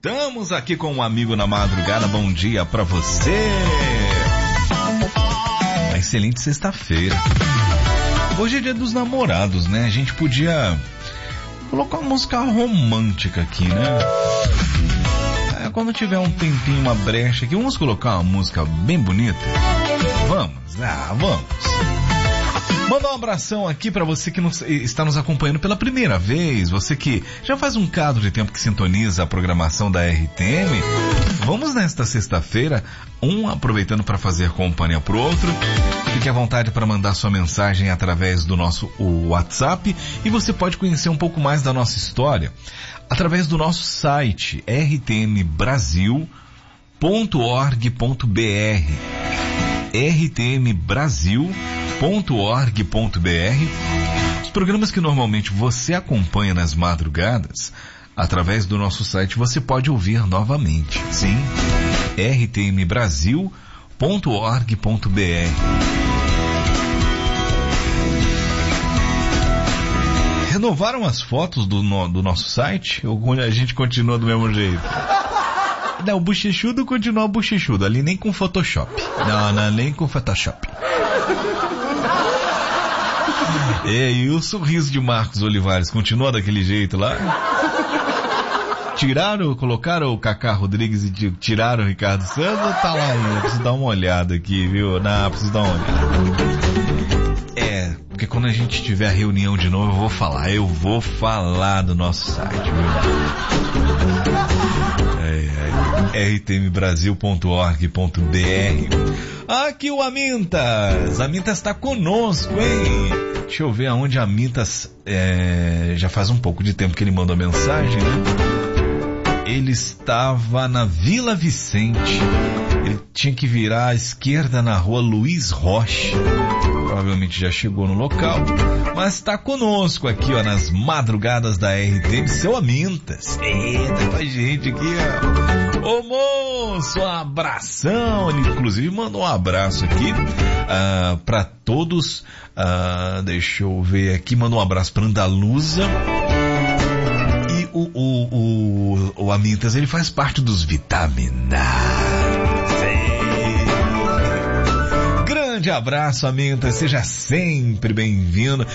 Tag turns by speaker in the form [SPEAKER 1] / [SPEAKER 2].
[SPEAKER 1] Estamos aqui com um amigo na madrugada. Bom dia pra você. Uma excelente sexta-feira. Hoje é dia dos namorados, né? A gente podia colocar uma música romântica aqui, né? Quando tiver um tempinho, uma brecha aqui, vamos colocar uma música bem bonita? Vamos. Manda um abração aqui pra você que está nos acompanhando pela primeira vez, você que já faz um cadro de tempo que sintoniza a programação da RTM. Vamos nesta sexta-feira, aproveitando para fazer companhia pro outro. Fique à vontade para mandar sua mensagem através do nosso WhatsApp e você pode conhecer um pouco mais da nossa história através do nosso site rtmbrasil.org.br rtmbrasil.org.br. Os programas que normalmente você acompanha nas madrugadas, através do nosso site você pode ouvir novamente. Sim, rtmbrasil.org.br. Renovaram as fotos do nosso site ou a gente continua do mesmo jeito? Não, o bochechudo continua bochechudo, ali nem com Photoshop. Não, nem com Photoshop. E o sorriso de Marcos Olivares continua daquele jeito lá? Colocaram o Cacá Rodrigues e tiraram o Ricardo Santos? Tá lá ainda, preciso dar uma olhada aqui, viu? Preciso dar uma olhada. Porque quando a gente tiver a reunião de novo, eu vou falar do nosso site, viu? rtmbrasil.org.br. Aqui o Amintas está conosco, hein? Deixa eu ver aonde a Amintas, já faz um pouco de tempo que ele mandou mensagem, né? Ele estava na Vila Vicente, ele tinha que virar à esquerda na rua Luiz Rocha. Provavelmente já chegou no local, mas está conosco aqui, nas madrugadas da RTM, seu Amintas. Eita, com a gente aqui, Ô moço, um abração. Ele inclusive mandou um abraço aqui para todos. Deixa eu ver aqui, mandou um abraço para Andaluza. E o Amintas, ele faz parte dos Vitaminados. Grande abraço, Amintas, seja sempre bem-vindo.